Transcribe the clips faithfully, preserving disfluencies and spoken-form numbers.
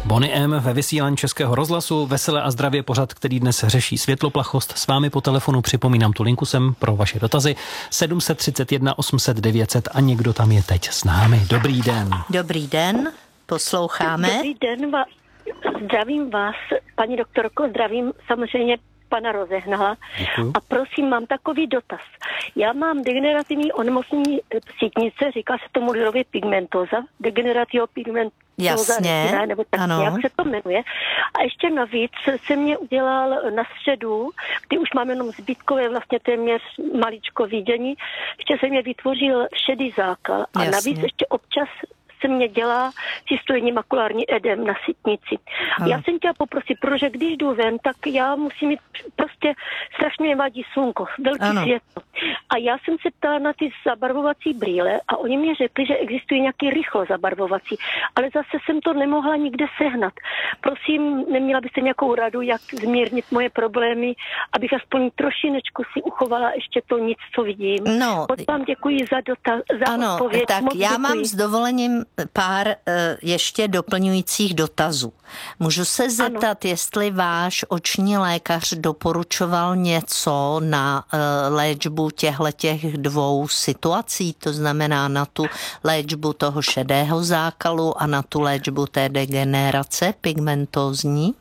Bonnie M. ve vysílání Českého rozhlasu, Veselé a zdravě pořad, který dnes řeší světloplachost. S vámi po telefonu připomínám tu linku sem pro vaše dotazy sedm set třicet jedna osm set devět set a někdo tam je teď s námi. Dobrý den. Dobrý den, posloucháme. Dobrý den, va- zdravím vás, paní doktorko, zdravím samozřejmě pana Rozehnala. Děkuju. A prosím, mám takový dotaz. Já mám degenerativní onemocnění sítnice, říká se tomu lidově pigmentóza, degenerativní pigmentóza. Jasně, ne, nebo tak, ano. jak se to jmenuje. A ještě navíc se mě udělal na středu, kdy už mám jenom zbytkové vlastně téměř maličko vidění, ještě se mě vytvořil šedý zákal. A Jasně. navíc ještě občas se mě dělá čistojení makulární edem na sítnici. Ano. Já jsem chtěla poprosit, protože když jdu ven, tak já musím mít prostě strašně mě vadí slunko, velký Ano. světlo. A já jsem se ptala na ty zabarvovací brýle a oni mi řekli, že existují nějaký rychlo zabarvovací, ale zase jsem to nemohla nikde sehnat. Prosím, neměla byste nějakou radu, jak zmírnit moje problémy, abych aspoň trošinečku si uchovala ještě to nic, co vidím. No, Moc vám děkuji za, dotaz, za ano, odpověď. tak Moc já děkuji. mám s dovolením pár uh, ještě doplňujících dotazů. Můžu se zeptat, ano. jestli váš oční lékař doporučoval něco na uh, léčbu těchhletěch dvou situací, to znamená na tu léčbu toho šedého zákalu a na tu léčbu té degenerace pigmentózní?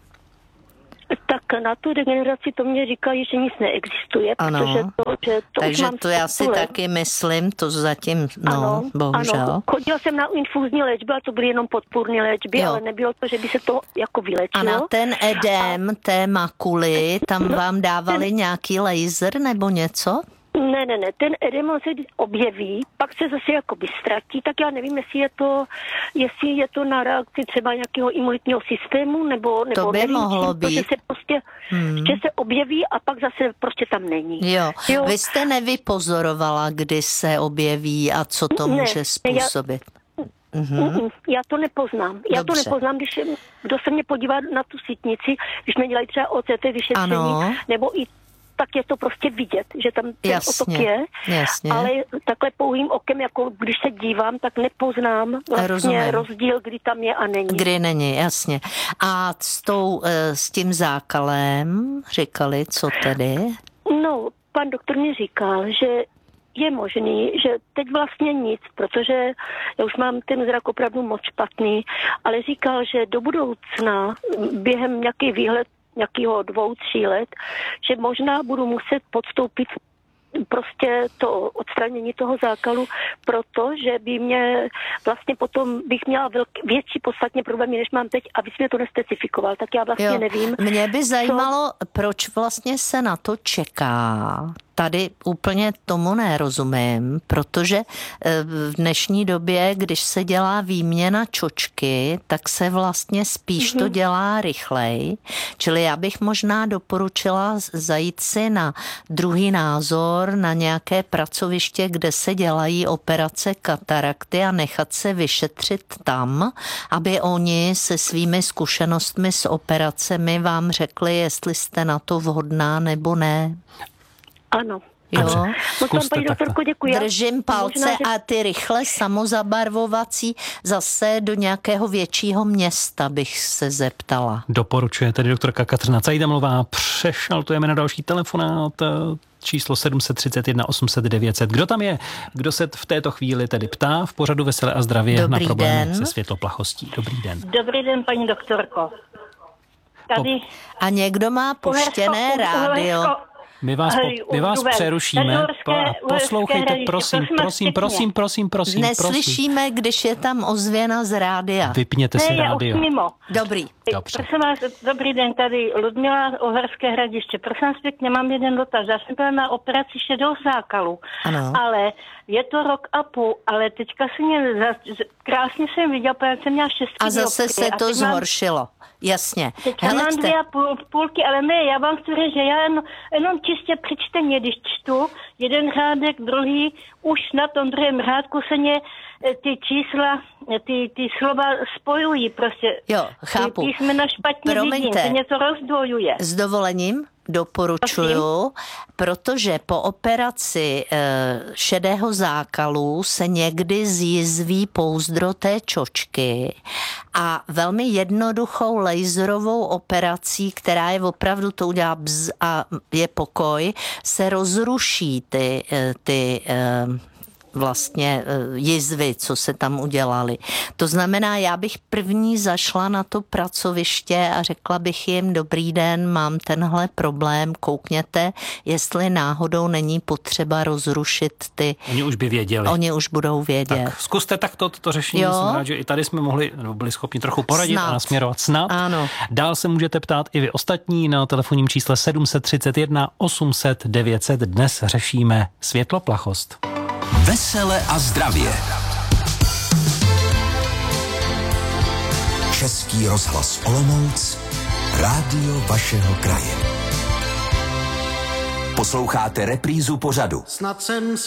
Tak na tu degeneraci to mě říkají, že nic neexistuje, Ano. protože to, že to Takže už mám to já si sto let. taky myslím, to zatím, no, ano, bohužel. Ano, chodila jsem na infúzní léčby, a to byly jenom podpůrné léčby, Jo. ale nebylo to, že by se to jako A vylečilo. na ten edém, té makuly, tam vám dávali nějaký laser nebo něco? Ne, ne, ne, ten edem on se objeví, pak se zase jakoby ztratí, tak já nevím, jestli je to, jestli je to na reakci třeba nějakého imunitního systému, nebo, nebo To by nevím, mohlo čím, to, být. že se prostě, Hmm. že se objeví a pak zase prostě tam není. Jo. Jo. Vy jste nevypozorovala, kdy se objeví a co to Ne, může já- způsobit? Mhm. Mm-mm, já to nepoznám. Já Dobře. to nepoznám, když kdo se mě podívá na tu sítnici, když mě dělají třeba O C T vyšetření, Ano. nebo i tak je to prostě vidět, že tam ten Jasně, otok je, jasně. ale takhle pouhým okem, jako když se dívám, tak nepoznám vlastně Rozumím. rozdíl, kdy tam je a není. Kdy není, jasně. A s, tou, eh, s tím zákalem říkali, co tedy? No, pan doktor mi říkal, že je možný, že teď vlastně nic, protože já už mám ten zrak opravdu moc špatný, ale říkal, že do budoucna během nějaký výhled nějakého dvou, tří let, že možná budu muset podstoupit prostě to odstranění toho zákalu, protože by mě vlastně potom bych měla velký, větší podstatně problémy, než mám teď, aby mě to nespecifikoval, tak já vlastně Jo. nevím. Mě by zajímalo, co... proč vlastně se na to čeká. Tady úplně tomu nerozumím, protože v dnešní době, když se dělá výměna čočky, tak se vlastně spíš mm-hmm. to dělá rychleji. Čili já bych možná doporučila zajít si na druhý názor, na nějaké pracoviště, kde se dělají operace katarakty a nechat se vyšetřit tam, aby oni se svými zkušenostmi s operacemi vám řekli, jestli jste na to vhodná nebo ne. Ano. Jo. Moc vám, Zkuste paní takto. doktorko, děkuji. Držím palce Možná, že... a ty rychle samozabarvovací zase do nějakého většího města bych se zeptala. Doporučuje tedy doktorka Kateřina Cajdamová. Přešaltujeme na další telefonát číslo sedm set třicet jedna osm set devět set. Kdo tam je? Kdo se v této chvíli tedy ptá v pořadu Veselé a zdravě Dobrý na problémy den. se světloplachostí? Dobrý den. Dobrý den, paní doktorko. Tady... A někdo má puštěné rádio. My vás, po, my vás přerušíme. Poslouchejte, prosím, prosím, prosím, prosím, prosím. Neslyšíme, když je tam ozvěna z rádia. Vypněte si ne, rádio. Já už mimo. Dobrý. Dobře. Prosím vás, dobrý den, tady Ludmila, Uherské Hradiště. Prosím pěkně, mám jeden dotaz. Já jsem byla na operaci šedého zákalu, Ano. ale je to rok a půl, ale teďka se mě, krásně jsem viděla, protože jsem měla šest A zase se to zhoršilo. Jasně. Teď mám Helejte. dvě a půl, půlky, ale ne, já vám chci říct, že já jen, jenom čistě při čtení, když čtu jeden řádek, druhý, už na tom druhém řádku se mě eh, ty čísla, eh, ty, ty slova spojují prostě. Jo, chápu. Ty písmena špatně Promiňte. vidím, se něco rozdvojuje. S dovolením doporučuju, protože po operaci e, šedého zákalu se někdy zjizví pouzdro té čočky A velmi jednoduchou laserovou operací, která je opravdu, to udělá bz a je pokoj, se rozruší ty, ty vlastně jizvy, co se tam udělaly. To znamená, já bych první zašla na to pracoviště a řekla bych jim, dobrý den, mám tenhle problém, koukněte, jestli náhodou není potřeba rozrušit ty... Oni už by věděli. Oni už budou vědět. Tak zkuste takto toto řešení, jo? Jsem rád, že i tady jsme mohli, nebo byli schopni trochu poradit snad. A nasměrovat snad. Ano. Dál se můžete ptát i vy ostatní na telefonním čísle sedm set třicet jedna osm set devět set. Dnes řešíme světloplachost. Vesele a zdravě. Český rozhlas Olomouc, rádio vašeho kraje. Posloucháte reprízu pořadu. Snad jsem